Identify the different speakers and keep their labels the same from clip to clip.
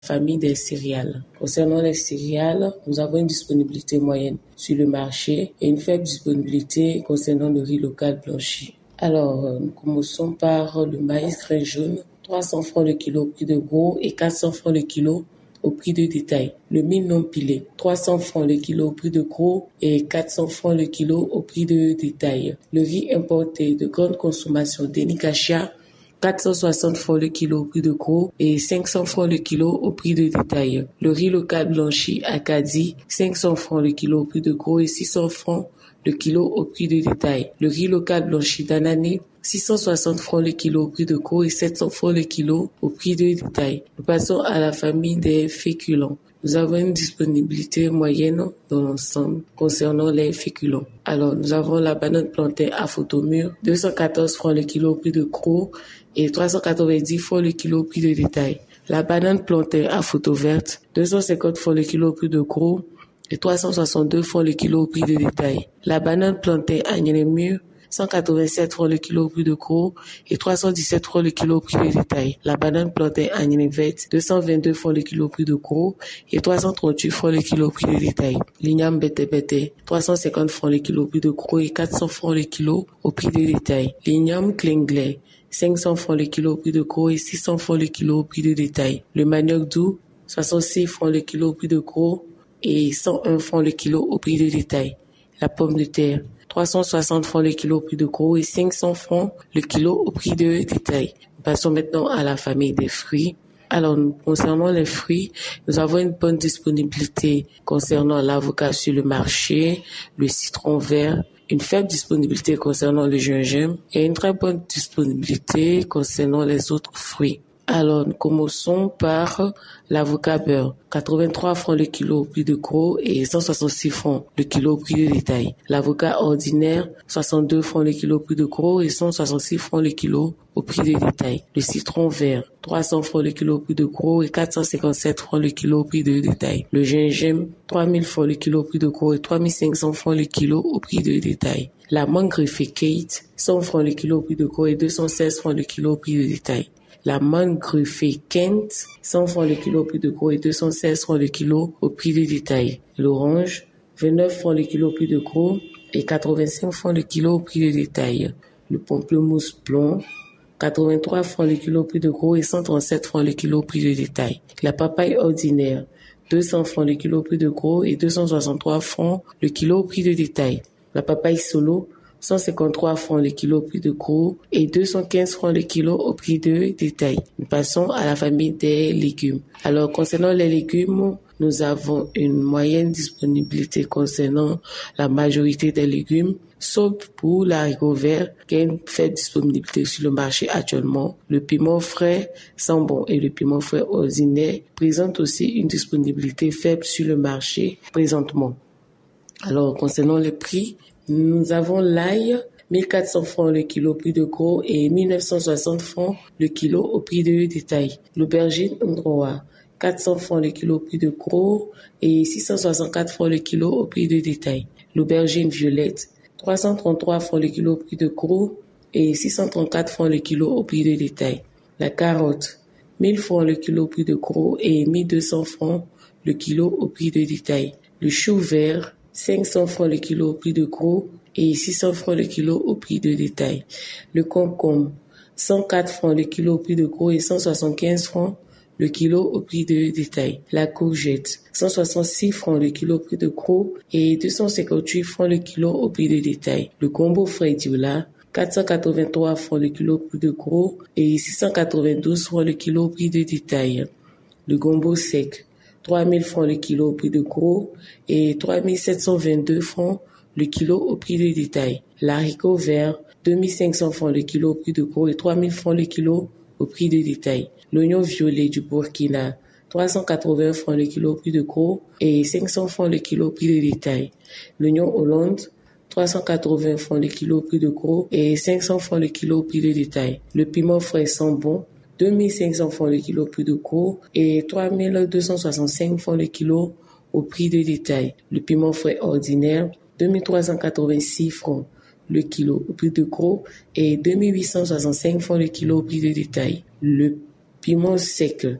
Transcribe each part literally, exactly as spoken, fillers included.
Speaker 1: Famille des céréales. Concernant les céréales, nous avons une disponibilité moyenne sur le marché et une faible disponibilité concernant le riz local blanchi. Alors, nous commençons par le maïs grain jaune, trois cents francs le kilo au prix de gros et quatre cents francs le kilo au prix de détail. Le mil non pilé, trois cents francs le kilo au prix de gros et quatre cents francs le kilo au prix de détail. Le riz importé de grande consommation Dénicacia, quatre cent soixante francs le kilo au prix de gros et cinq cents francs le kilo au prix de détail. Le riz local blanchi Acadie, cinq cents francs le kilo au prix de gros et six cents francs le kilo au prix de détail. Le riz local blanchi d'Anané, six cent soixante francs le kilo au prix de gros et sept cents francs le kilo au prix de détail. Nous passons à la famille des féculents. Nous avons une disponibilité moyenne dans l'ensemble concernant les féculents. Alors, nous avons la banane plantain à photo mûre, deux cent quatorze francs le kilo au prix de gros et trois cent quatre-vingt-dix francs le kilo au prix de détail. La banane plantain à photo verte, deux cent cinquante francs le kilo au prix de gros et trois cent soixante-deux francs le kilo au prix de détail. La banane plantain agnelle mûre, cent quatre-vingt-sept francs le kilo au prix de gros et trois cent dix-sept francs le kilo au prix de détail. La banane plantain agnelle verte, deux cent vingt-deux francs le kilo au prix de gros et trois cent trente-huit francs le kilo au prix de détail. L'igname bete bete, trois cent cinquante francs le kilo au prix de gros et quatre cents francs le kilo au prix de détail. L'igname clinglais, cinq cents francs le kilo au prix de gros et six cents francs le kilo au prix de détail. Le manioc doux, soixante-six francs le kilo au prix de gros et cent un francs le kilo au prix de détail. La pomme de terre, trois cent soixante francs le kilo au prix de gros et cinq cents francs le kilo au prix de détail. Passons maintenant à la famille des fruits. Alors, concernant les fruits, nous avons une bonne disponibilité concernant l'avocat sur le marché, le citron vert, une faible disponibilité concernant le gingembre et une très bonne disponibilité concernant les autres fruits. Alors, nous commençons par l'avocat beurre. quatre-vingt-trois francs le kilo au prix de gros et cent soixante-six francs le kilo au prix de détail. L'avocat ordinaire, soixante-deux francs le kilo au prix de gros et cent soixante-six francs le kilo au prix de détail. Le citron vert, trois cents francs le kilo au prix de gros et quatre cent cinquante-sept francs le kilo au prix de détail. Le gingembre, trois mille francs le kilo au prix de gros et trois mille cinq cents francs le kilo au prix de détail. La mangue greffée Kate, cent francs le kilo au prix de gros et deux cent seize francs le kilo au prix de détail. La mangue greffée Kent, cent francs le kilo au prix de gros et deux cent seize francs le kilo au prix de détail. L'orange, vingt-neuf francs le kilo au prix de gros et quatre-vingt-cinq francs le kilo au prix de détail. Le pamplemousse blond, quatre-vingt-trois francs le kilo au prix de gros et cent trente-sept francs le kilo au prix de détail. La papaye ordinaire, deux cents francs le kilo au prix de gros et deux cent soixante-trois francs le kilo au prix de détail. La papaye solo, cent cinquante-trois francs le kilo au prix de gros et deux cent quinze francs le kilo au prix de détail. Nous passons à la famille des légumes. Alors, concernant les légumes, nous avons une moyenne disponibilité concernant la majorité des légumes, sauf pour l'haricot vert, qui a une faible disponibilité sur le marché actuellement. Le piment frais Sambon et le piment frais ordinaire présentent aussi une disponibilité faible sur le marché présentement. Alors, concernant les prix, nous avons l'ail, mille quatre cents francs le kilo au prix de gros et mille neuf cent soixante francs le kilo au prix de détail. L'aubergine Ndroa, quatre cents francs le kilo au prix de gros et six cent soixante-quatre francs le kilo au prix de détail. L'aubergine violette, trois cent trente-trois francs le kilo au prix de gros et six cent trente-quatre francs le kilo au prix de détail. La carotte, mille francs le kilo au prix de gros et mille deux cents francs le kilo au prix de détail. Le chou vert, cinq cents francs le kilo au prix de gros et six cents francs le kilo au prix de détail. Le concombre, cent quatre francs le kilo au prix de gros et cent soixante-quinze francs le kilo au prix de détail. La courgette, cent soixante-six francs le kilo au prix de gros et deux cent cinquante-huit francs le kilo au prix de détail. Le gombo frais Dioula, quatre cent quatre-vingt-trois francs le kilo au prix de gros et six cent quatre-vingt-douze francs le kilo au prix de détail. Le gombo sec, trois mille francs le kilo au prix de gros et trois mille sept cent vingt-deux francs le kilo au prix de détail. L'haricot vert, deux mille cinq cents francs le kilo au prix de gros et trois mille francs le kilo au prix de détail. L'oignon violet du Burkina, trois cent quatre-vingts francs le kilo au prix de gros et cinq cents francs le kilo au prix de détail. L'oignon Hollande, trois cent quatre-vingts francs le kilo au prix de gros et cinq cents francs le kilo au prix de détail. Le piment frais Sambon, deux mille cinq cents francs le kilo au prix de gros et trois mille deux cent soixante-cinq francs le kilo au prix de détail. Le piment frais ordinaire, deux mille trois cent quatre-vingt-six francs le kilo au prix de gros et deux mille huit cent soixante-cinq francs le kilo au prix de détail. Le piment sec,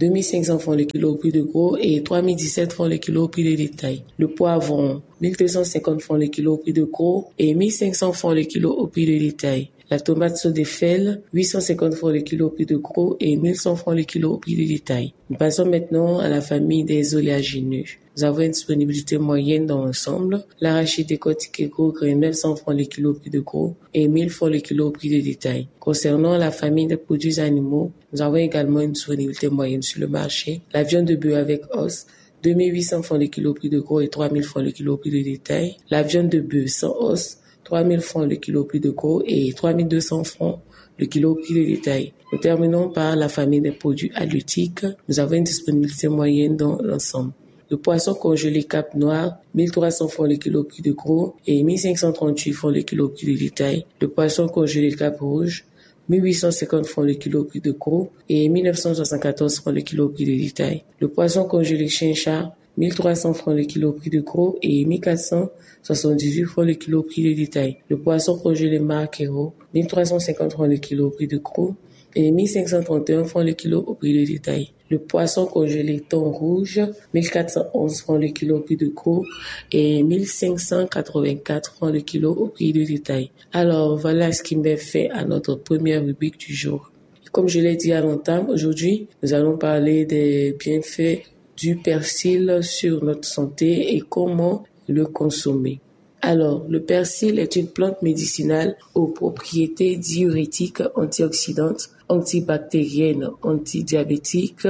Speaker 1: deux mille cinq cents francs le kilo au prix de gros et trois mille dix-sept francs le kilo au prix de détail. Le poivron, mille deux cent cinquante francs le kilo au prix de gros et mille cinq cents francs le kilo au prix de détail. La tomate Sodefel, huit cent cinquante francs le kilo au prix de gros et mille cent francs le kilo au prix de détail. Nous passons maintenant à la famille des oléagineux. Nous avons une disponibilité moyenne dans l'ensemble. L'arachide décortiqué gros grain, neuf cents francs le kilo au prix de gros et mille francs le kilo au prix de détail. Concernant la famille des produits animaux, nous avons également une disponibilité moyenne sur le marché. La viande de bœuf avec os, deux mille huit cents francs le kilo au prix de gros et trois mille francs le kilo au prix de détail. La viande de bœuf sans os, trois mille francs le kilo au prix de gros et trois mille deux cents francs le kilo au prix de détail. Nous terminons par la famille des produits halieutiques. Nous avons une disponibilité moyenne dans l'ensemble. Le poisson congelé Cap Noir, mille trois cents francs le kilo au prix de gros et mille cinq cent trente-huit francs le kilo au prix de détail. Le poisson congelé Cap Rouge, mille huit cent cinquante francs le kilo au prix de gros et mille neuf cent soixante-quatorze francs le kilo au prix de détail. Le poisson congelé Chinchard, mille trois cents francs le kilo au prix de gros et mille quatre cent soixante-dix-huit francs le kilo au prix de détail. Le poisson congelé Marquero, mille trois cent cinquante francs le kilo au prix de gros et mille cinq cent trente et un francs le kilo au prix de détail. Le poisson congelé thon rouge, mille quatre cent onze francs le kilo au prix de gros et mille cinq cent quatre-vingt-quatre francs le kilo au prix de détail. Alors voilà ce qui m'est fait à notre première rubrique du jour. Comme je l'ai dit à l'entame, aujourd'hui, nous allons parler des bienfaits du persil sur notre santé et comment le consommer. Alors, le persil est une plante médicinale aux propriétés diurétiques, antioxydantes, antibactériennes, antidiabétiques,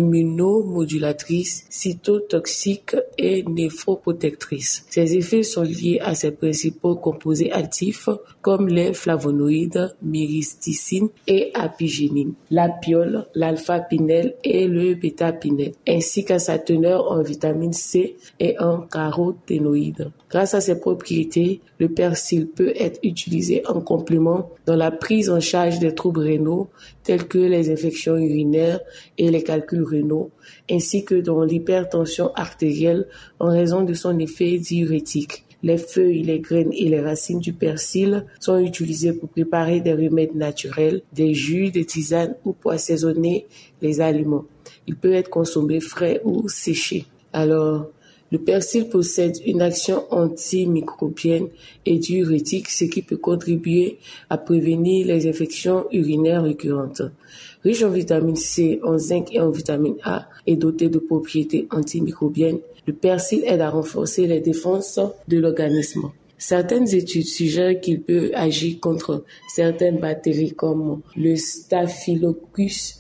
Speaker 1: immunomodulatrices, cytotoxiques et néphroprotectrices. Ces effets sont liés à ses principaux composés actifs comme les flavonoïdes, myristicine et apigénine, la piole, l'alpha-pinèle et le bêta-pinèle, ainsi qu'à sa teneur en vitamine C et en caroténoïdes. Grâce à ses propriétés, le persil peut être utilisé en complément dans la prise en charge des troubles rénaux tels que les infections urinaires et les calculs rénaux, ainsi que dans l'hypertension artérielle en raison de son effet diurétique. Les feuilles, les graines et les racines du persil sont utilisées pour préparer des remèdes naturels, des jus, des tisanes ou pour assaisonner les aliments. Il peut être consommé frais ou séché. Alors, le persil possède une action antimicrobienne et diurétique, ce qui peut contribuer à prévenir les infections urinaires récurrentes. Riche en vitamine C, en zinc et en vitamine A et doté de propriétés antimicrobiennes, le persil aide à renforcer les défenses de l'organisme. Certaines études suggèrent qu'il peut agir contre certaines bactéries comme le Staphylococcus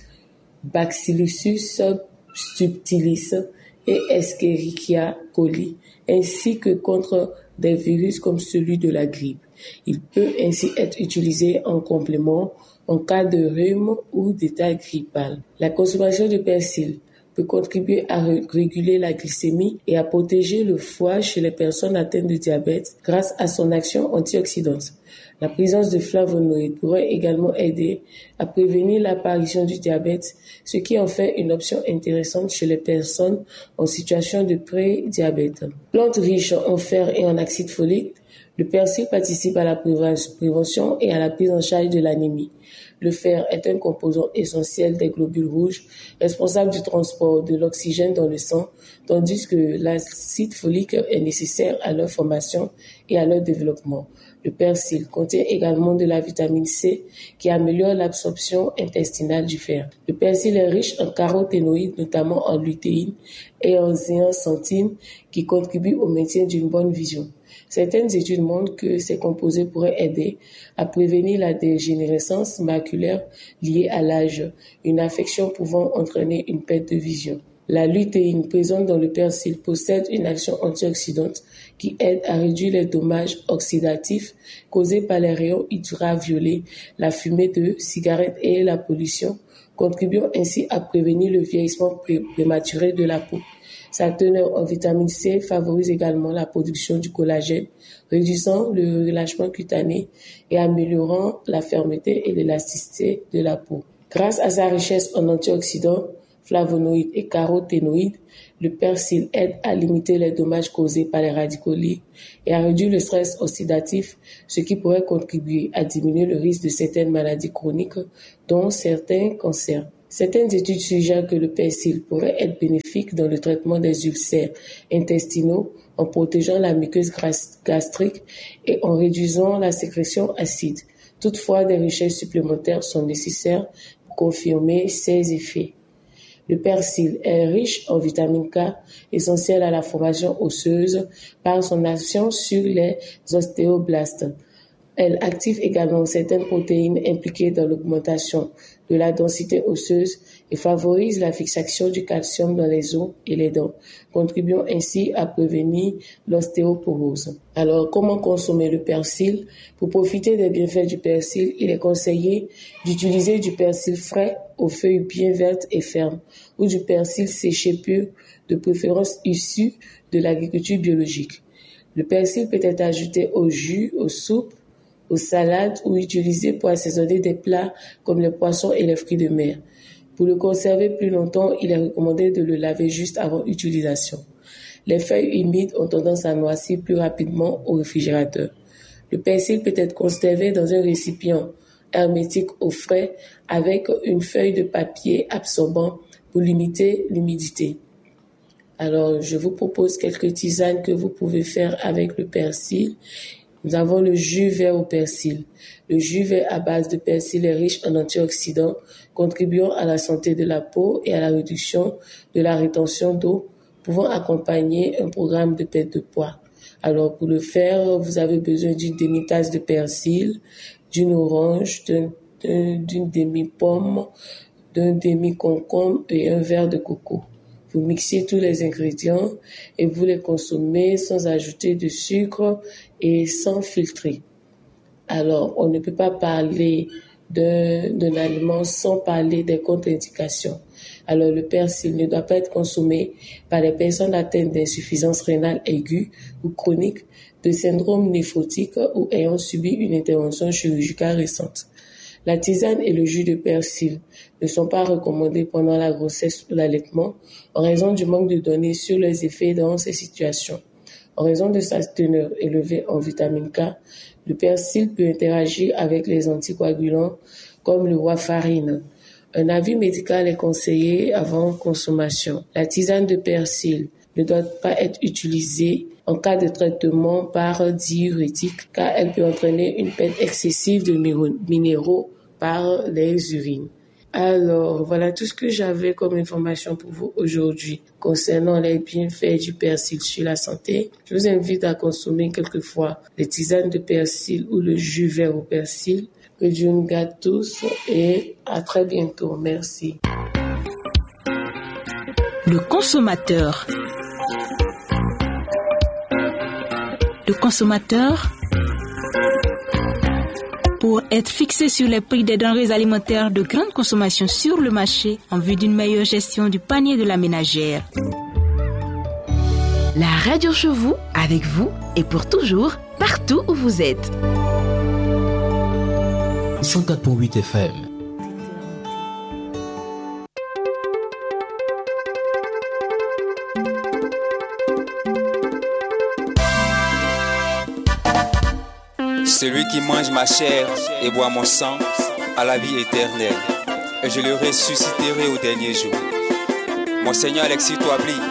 Speaker 1: bacillus subtilis et Escherichia coli, ainsi que contre des virus comme celui de la grippe. Il peut ainsi être utilisé en complément en cas de rhume ou d'état grippal. La consommation de persil peut contribuer à réguler la glycémie et à protéger le foie chez les personnes atteintes de diabète grâce à son action antioxydante. La présence de flavonoïdes pourrait également aider à prévenir l'apparition du diabète, ce qui en fait une option intéressante chez les personnes en situation de pré-diabète. Plante riche en fer et en acide folique, le persil participe à la prévention et à la prise en charge de l'anémie. Le fer est un composant essentiel des globules rouges, responsable du transport de l'oxygène dans le sang, tandis que l'acide folique est nécessaire à leur formation et à leur développement. Le persil contient également de la vitamine C qui améliore l'absorption intestinale du fer. Le persil est riche en caroténoïdes, notamment en lutéine et en zéaxanthine, qui contribuent au maintien d'une bonne vision. Certaines études montrent que ces composés pourraient aider à prévenir la dégénérescence maculaire liée à l'âge, une affection pouvant entraîner une perte de vision. La lutéine présente dans le persil possède une action antioxydante qui aide à réduire les dommages oxydatifs causés par les rayons ultraviolets, la fumée de cigarettes et la pollution, contribuant ainsi à prévenir le vieillissement pré- prématuré de la peau. Sa teneur en vitamine C favorise également la production du collagène, réduisant le relâchement cutané et améliorant la fermeté et l'élasticité de la peau. Grâce à sa richesse en antioxydants, flavonoïdes et caroténoïdes, le persil aide à limiter les dommages causés par les radicaux libres et à réduire le stress oxydatif, ce qui pourrait contribuer à diminuer le risque de certaines maladies chroniques, dont certains cancers. Certaines études suggèrent que le persil pourrait être bénéfique dans le traitement des ulcères intestinaux en protégeant la muqueuse gastrique et en réduisant la sécrétion acide. Toutefois, des recherches supplémentaires sont nécessaires pour confirmer ces effets. Le persil est riche en vitamine K, essentielle à la formation osseuse par son action sur les ostéoblastes. Elle active également certaines protéines impliquées dans l'augmentation de la densité osseuse et favorise la fixation du calcium dans les os et les dents, contribuant ainsi à prévenir l'ostéoporose. Alors, comment consommer le persil? Pour profiter des bienfaits du persil, il est conseillé d'utiliser du persil frais aux feuilles bien vertes et fermes ou du persil séché pur, de préférence issu de l'agriculture biologique. Le persil peut être ajouté au jus, aux soupes, aux salades ou utilisé pour assaisonner des plats comme les poissons et les fruits de mer. Pour le conserver plus longtemps, il est recommandé de le laver juste avant utilisation. Les feuilles humides ont tendance à noircir plus rapidement au réfrigérateur. Le persil peut être conservé dans un récipient hermétique au frais avec une feuille de papier absorbant pour limiter l'humidité. Alors, je vous propose quelques tisanes que vous pouvez faire avec le persil. Nous avons le jus vert au persil. Le jus vert à base de persil est riche en antioxydants, contribuant à la santé de la peau et à la réduction de la rétention d'eau, pouvant accompagner un programme de perte de poids. Alors, pour le faire, vous avez besoin d'une demi-tasse de persil, d'une orange, d'un, d'un, d'une demi-pomme, d'un demi-concombre et un verre de coco. Vous mixez tous les ingrédients et vous les consommez sans ajouter de sucre et sans filtrer. Alors, on ne peut pas parler d'un, d'un aliment sans parler des contre-indications. Alors, le persil ne doit pas être consommé par les personnes atteintes d'insuffisance rénale aiguë ou chronique, de syndrome néphrotique ou ayant subi une intervention chirurgicale récente. La tisane et le jus de persil ne sont pas recommandés pendant la grossesse ou l'allaitement en raison du manque de données sur les effets dans ces situations. En raison de sa teneur élevée en vitamine K, le persil peut interagir avec les anticoagulants comme le warfarine. Un avis médical est conseillé avant consommation. La tisane de persil ne doit pas être utilisée en cas de traitement par diurétique car elle peut entraîner une perte excessive de minéraux par les urines. Alors, voilà tout ce que j'avais comme information pour vous aujourd'hui concernant les bienfaits du persil sur la santé. Je vous invite à consommer quelquefois les tisanes de persil ou le jus vert au persil. Que Dieu nous garde tous et à très bientôt. Merci.
Speaker 2: Le consommateur. Le consommateur, pour être fixé sur les prix des denrées alimentaires de grande consommation sur le marché en vue d'une meilleure gestion du panier de la ménagère.
Speaker 3: La radio chez vous, avec vous et pour toujours, partout où vous êtes.
Speaker 4: cent quatre virgule huit F M.
Speaker 5: Celui qui mange ma chair et boit mon sang a la vie éternelle, et je le ressusciterai au dernier jour. Mon Seigneur Alexis Touabli,